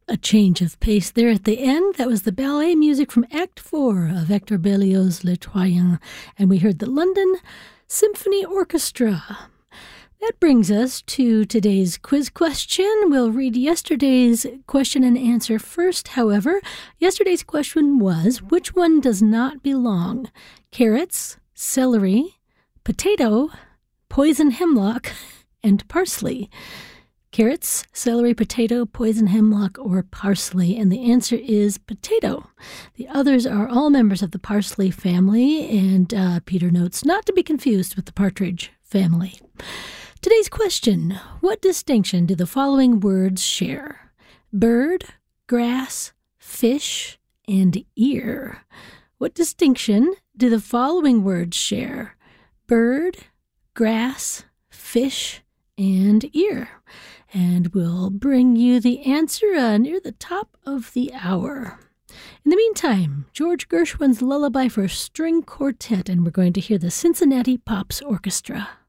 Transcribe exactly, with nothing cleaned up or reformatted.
A change of pace there at the end. That was the ballet music from Act Four of Hector Berlioz' Les Troyens, and we heard the London Symphony Orchestra. That brings us to today's quiz question. We'll read yesterday's question and answer first, however. Yesterday's question was, which one does not belong? Carrots, celery, potato, poison hemlock, and parsley. Carrots, celery, potato, poison hemlock, or parsley. And the answer is potato. The others are all members of the parsley family, and uh, Peter notes not to be confused with the partridge family. Today's question, what distinction do the following words share? Bird, grass, fish, and ear. What distinction do the following words share? Bird, grass, fish, and ear. And we'll bring you the answer uh, near the top of the hour. In the meantime, George Gershwin's Lullaby for String Quartet, and we're going to hear the Cincinnati Pops Orchestra.